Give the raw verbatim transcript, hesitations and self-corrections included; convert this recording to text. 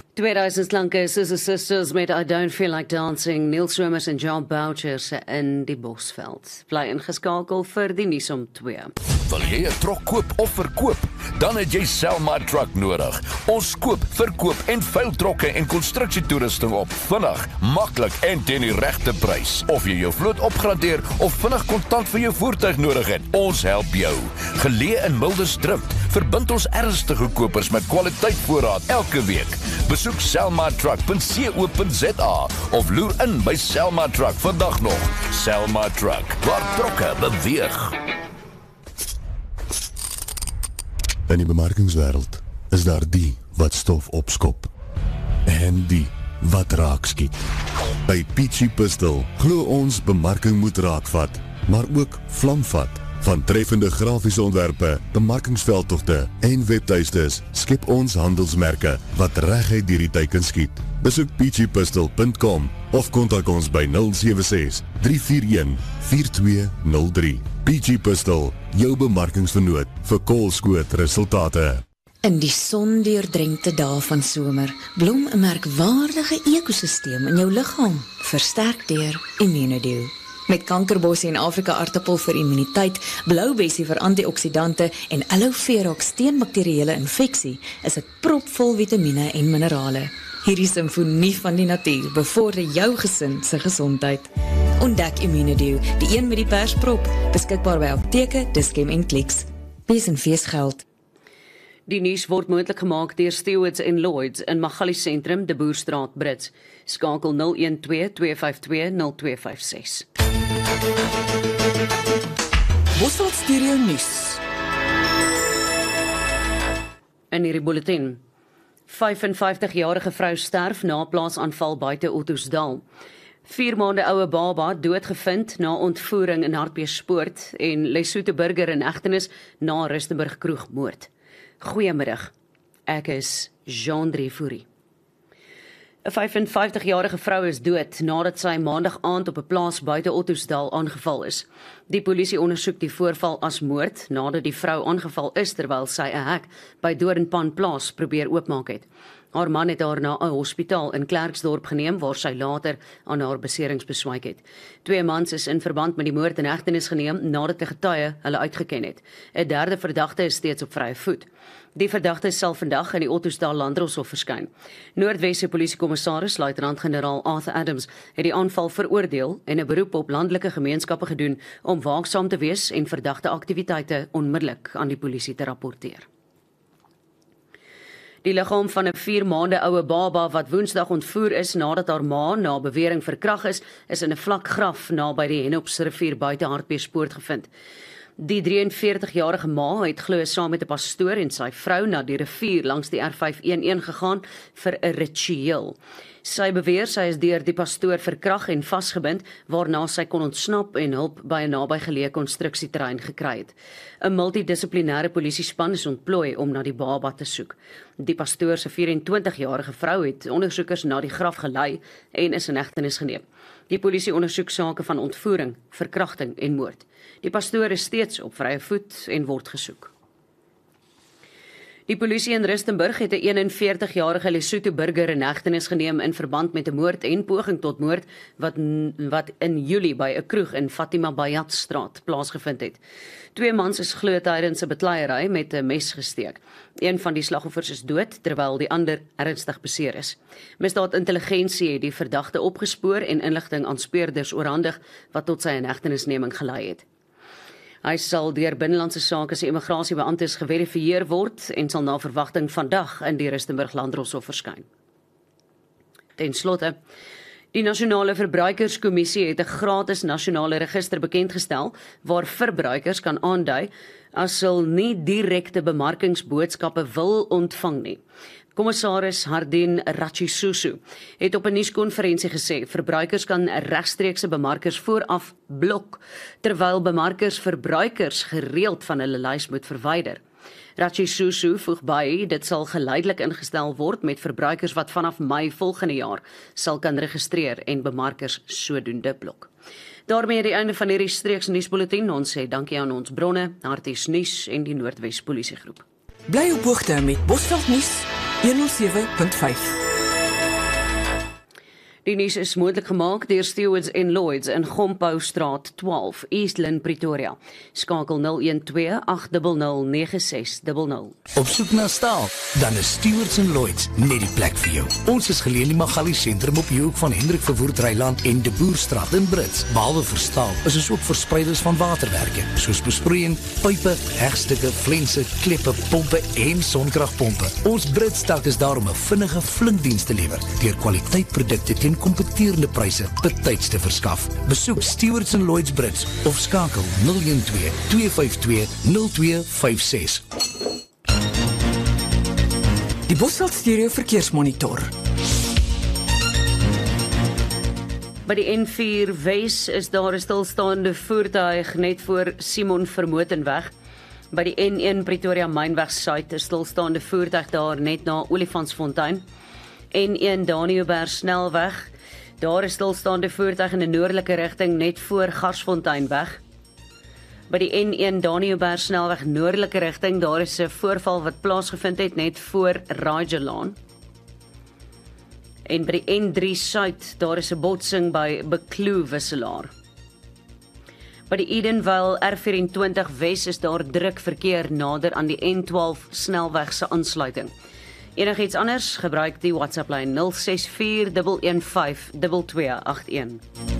tweeduisend lanke Sister Sisters met I Don't Feel Like Dancing, Neil Swemmers en John Bouchers in die Bosveld. Bly ingeskakel vir die nuus om twee. Wil jy 'n trok koop of verkoop? Dan het jy Selma Truck nodig. Ons koop, verkoop en veil trokke en konstruksietoerusting op. Vinnig, maklik en teen die regte prys. Of jy jou vloot opgradeer of vinnig kontant vir jou voertuig nodig het, ons help jou. Geleë in Mildersdrift, verbind ons ernstige kopers met kwaliteit voorraad elke week. Besoek selma truck punt co punt za of loer in by Selma Truck vandag nog. Selma Truck, waar trokke beweeg. In die bemarkingswêreld is daar die wat stof opskop en die wat raak skiet. By Peachy Pistol glo ons bemarking moet raakvat, maar ook vlamvat. Van treffende grafiese ontwerpe, bemarkingsveldtogte en webtuistes skep ons handelsmerke wat reguit deur die tyd kan skiet. Besoek peachy pistol punt com of kontak ons by nul sewe ses drie vier een vier twee nul drie. Peachy Pistol, jou bemarkingsvernoot vir koolskoot resultate. In die sondeurdrenkte dae van somer blom 'n merkwaardige ekosisteem in jou liggaam, versterk deur Immunodew. Met kankerbossie en Afrika aartappel vir immuniteit, bloubessie vir antioksidante en aloe vera teen bakterieële infeksie, is dit propvol vitamiene en minerale. Hierdie simfonie van die natuur bevorder jou gesin se gesondheid. Ontdek Immunodew, die een met die persprop, beskikbaar by apteke, Dischem en Clicks. Wees en feesgeld. Die nuus word moontlik gemaak deur Stewards en Lloyds in Magali Sentrum, De Boerstraat, Brits. Skakel nul een twee twee vyf twee nul twee vyf ses. Bosveld Studio Nuus. In hierdie bulletin. vyfenvyftig-jarige vrou sterf na plaasaanval buite Ottosdal. Vier maande oue baba doodgevind na ontvoering in Hartbeespoort en Lesotho burger in egtenis na Rustenburg kroegmoord. Goeiemiddag, ek is Jean-Drie Fourie. 'n vyfenvyftig-jarige vrou is dood nadat sy maandag aand op 'n plaas buite Ottosdal aangeval is. Die polisie ondersoek die voorval as moord nadat die vrou aangeval is terwyl sy 'n hek by Doornpan plaas probeer oopmaak het. Haar man het haar na 'n hospitaal in Klerksdorp geneem waar sy later aan haar beserings beswyk het. Twee mans is in verband met die moord in hegtenis geneem nadat 'n getuie hulle uitgeken het. 'n Derde verdagte is steeds op vrye voet. Die verdagte sal vandag in die Ottosdal Landdroshof verskyn. Noordwesse Polisiekommissaris Luitenant-generaal Arthur Adams het die aanval veroordeel en 'n beroep op landelike gemeenskappe gedoen om waaksaam te wees en verdagte aktiwiteite onmiddellik aan die polisie te rapporteer. Die liggaam van 'n vier maande oue baba wat Woensdag ontvoer is nadat haar ma na bewering verkragt is, is in 'n vlak graf naby die Henopsrivier buite Hartbeespoort gevind. Die drieënveertig-jarige ma het glo saam met 'n pastoor en sy vrou na die rivier langs die R vyf een een gegaan vir 'n ritueel. Sy beweer sy is deur die pastoor verkragt en vasgebind, waarna sy kon ontsnap en hulp by 'n nabygeleë konstruksieterrein gekry het. 'n Multidissiplinêre polisiespan is ontplooi om na die baba te soek. Die pastoor se vyf-en-twintig-jarige vrou het ondersoekers na die graf gelei en is in hegtenis geneem. Die polisie ondersoek sake van ontvoering, verkrachting en moord. Die pastoor is steeds op vrye voet en word gesoek. Die polisie in Rustenburg het 'n eenenveertig-jarige Lesotho burger in hegtenis geneem in verband met 'n moord en poging tot moord wat wat in Julie by 'n kroeg in Fatima Bayat straat plaasgevind het. Twee mans is glo tydens 'n betleierery met 'n mes gesteek. Een van die slagoffers is dood terwyl die ander ernstig beseer is. Misdaadintelligensie het die verdagte opgespoor en inligting aan speurders oorhandig wat tot sy inhegtenisneming gelei het. Hy sal deur Binnelandse Sake se immigrasiebeamptes geverifieer word en sal na verwagting vandag in die Rustenburg Landdroshof verskyn. Ten slotte, die Nasionale Verbruikerskommissie het 'n gratis nasionale register bekendgestel waar verbruikers kan aandui as hulle nie direkte bemarkingsboodskappe wil ontvang nie. Kommissaris Hardin Ratchisusu het op 'n nuuskonferensie gesê verbruikers kan regstreekse bemarkers vooraf blok, terwyl bemarkers verbruikers gereeld van hulle lys moet verwyder. Ratchisusu voeg by, dit sal geleidelik ingestel word met verbruikers wat vanaf Mei volgende jaar sal kan registreer en bemarkers sodoende blok. Daarmee die einde van hierdie streeks nuusbulletin. Ons sê dankie aan ons bronne, Harties Nuus en die Noordwes Polisiegroep. Bly op hoogte met Bosveld Nuus honderd sewe punt vyf. Die nuus is moontlik gemaak deur Stewards en Lloyds in Gompoustraat twaalf, East Lynne, Pretoria. Skakel nul een twee agt nul nul nege ses nul nul. Op soek na staal, dan is Stewards en Lloyds net die plek vir jou. Ons is geleë in die Magali sentrum op die hoek van Hendrik Verwoerd Ryland en De Boerstraat in Brits. Behalwe vir staal, is ons ook verspreiders van waterwerke, soos besproeiing, pype, hegstukke, flense, kleppe, pompe en sonkragpompe. Ons Brits tak is daar om 'n vinnige flink diens te lewer, deur kwaliteitprodukte teen kompeterende pryse betyds te verskaf. Besoek Stewards en Lloyds Brits of skakel nul een twee twee vyf twee nul twee vyf ses. Die Bosveld Stereo Verkeersmonitor. By die N vier Wes is daar 'n stilstaande voertuig net voor Simon Vermootenweg. By die N een Pretoria Mynweg Suid is stilstaande voertuig daar net na Olifantsfontein. N een Daniëberg Snelweg, daar is stilstaande voertuig in 'n noordelike rigting net voor Garsfonteinweg. By die N een Daniëberg Snelweg noordelike rigting, daar is 'n voorval wat plaasgevind het net voor Rajalaan. En by die N drie Suid, daar is 'n botsing by Bekloo Wisselaar. By die Edenvale R vyf Wes is daar druk verkeer nader aan die N twaalf snelweg se aansluiting. Enigiets anders, gebruik die WhatsApp lyn nul ses vier een een vyf twee twee agt een.